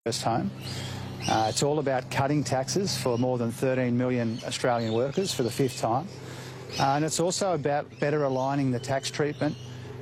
first home. It's all about cutting taxes for more than 13 million Australian workers for the fifth time. And it's also about better aligning the tax treatment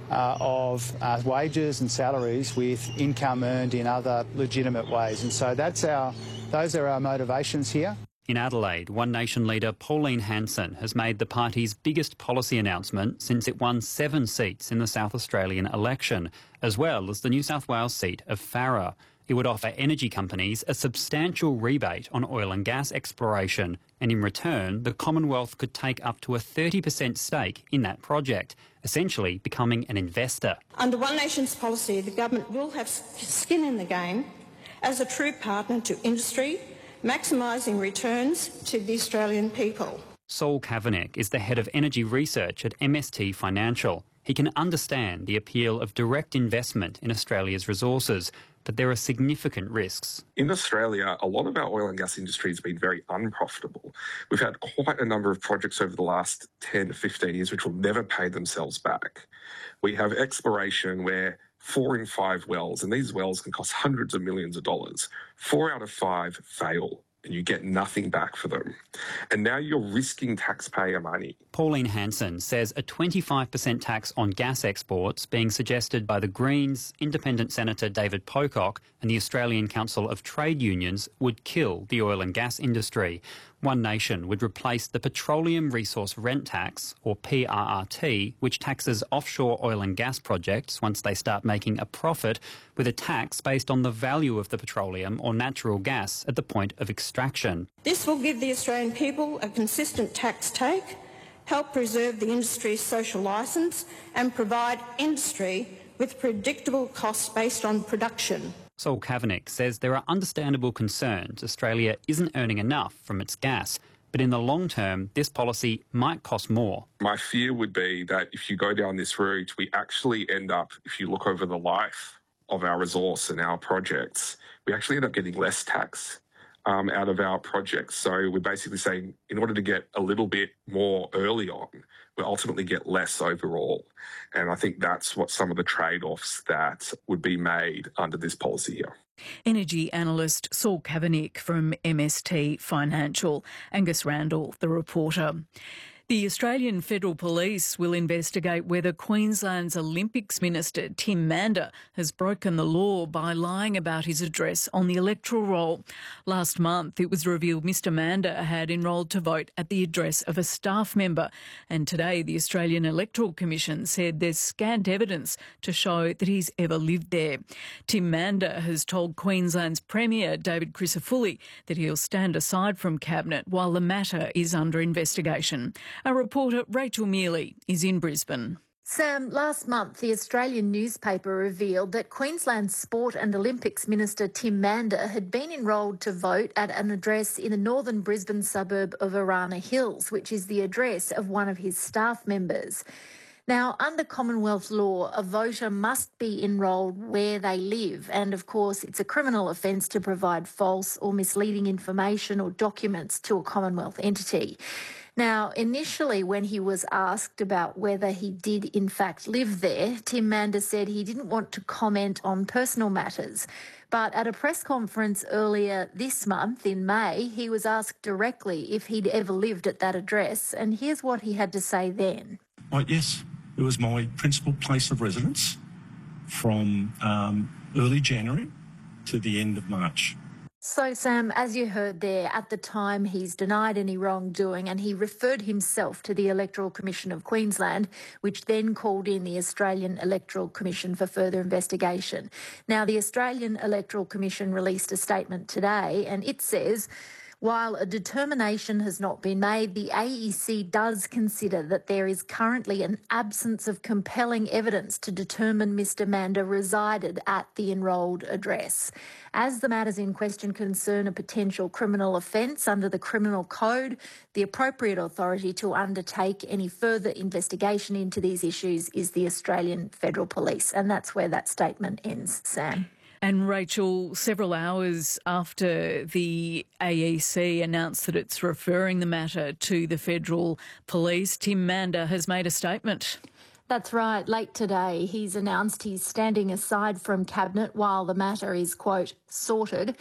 of wages and salaries with income earned in other legitimate ways. And so those are our motivations here. In Adelaide, One Nation leader Pauline Hanson has made the party's biggest policy announcement since it won 7 seats in the South Australian election, as well as the New South Wales seat of Farrer. It would offer energy companies a substantial rebate on oil and gas exploration, and in return, the Commonwealth could take up to a 30% stake in that project, essentially becoming an investor. Under One Nation's policy, the government will have skin in the game as a true partner to industry, maximising returns to the Australian people. Saul Kavanagh is the head of energy research at MST Financial. He can understand the appeal of direct investment in Australia's resources, but there are significant risks. In Australia, a lot of our oil and gas industry has been very unprofitable. We've had quite a number of projects over the last 10 to 15 years which will never pay themselves back. We have exploration where 4 in 5 wells, and these wells can cost hundreds of millions of dollars, 4 out of 5 fail, and you get nothing back for them. And now you're risking taxpayer money. Pauline Hanson says a 25% tax on gas exports being suggested by the Greens, Independent Senator David Pocock and the Australian Council of Trade Unions would kill the oil and gas industry. One Nation would replace the Petroleum Resource Rent Tax, or PRRT, which taxes offshore oil and gas projects once they start making a profit, with a tax based on the value of the petroleum or natural gas at the point of extraction. This will give the Australian people a consistent tax take, help preserve the industry's social licence and provide industry with predictable costs based on production. Saul Kavanagh says there are understandable concerns Australia isn't earning enough from its gas, but in the long term, this policy might cost more. My fear would be that if you go down this route, we actually end up, if you look over the life of our resource and our projects, we actually end up getting less tax out of our projects. So we're basically saying in order to get a little bit more early on, we'll ultimately get less overall. And I think that's what some of the trade-offs that would be made under this policy here. Energy analyst Saul Kavanagh from MST Financial. Angus Randall, the reporter. The Australian Federal Police will investigate whether Queensland's Olympics Minister Tim Mander has broken the law by lying about his address on the electoral roll. Last month, it was revealed Mr Mander had enrolled to vote at the address of a staff member. And today, the Australian Electoral Commission said there's scant evidence to show that he's ever lived there. Tim Mander has told Queensland's Premier, David Crisafulli, that he'll stand aside from Cabinet while the matter is under investigation. Our reporter Rachel Mealy is in Brisbane. Sam, last month the Australian newspaper revealed that Queensland's Sport and Olympics Minister Tim Mander had been enrolled to vote at an address in the northern Brisbane suburb of Arana Hills, which is the address of one of his staff members. Now, under Commonwealth law, a voter must be enrolled where they live, and of course it's a criminal offence to provide false or misleading information or documents to a Commonwealth entity. Now, initially when he was asked about whether he did in fact live there, Tim Mander said he didn't want to comment on personal matters. But at a press conference earlier this month in May, he was asked directly if he'd ever lived at that address, and here's what he had to say then. Yes, it was my principal place of residence from early January to the end of March. So, Sam, as you heard there, at the time he's denied any wrongdoing and he referred himself to the Electoral Commission of Queensland, which then called in the Australian Electoral Commission for further investigation. Now, the Australian Electoral Commission released a statement today and it says, while a determination has not been made, the AEC does consider that there is currently an absence of compelling evidence to determine Mr Mander resided at the enrolled address. As the matters in question concern a potential criminal offence under the Criminal Code, the appropriate authority to undertake any further investigation into these issues is the Australian Federal Police. And that's where that statement ends, Sam. And Rachel, several hours after the AEC announced that it's referring the matter to the Federal Police, Tim Mander has made a statement. That's right. Late today, he's announced he's standing aside from Cabinet while the matter is, quote, sorted.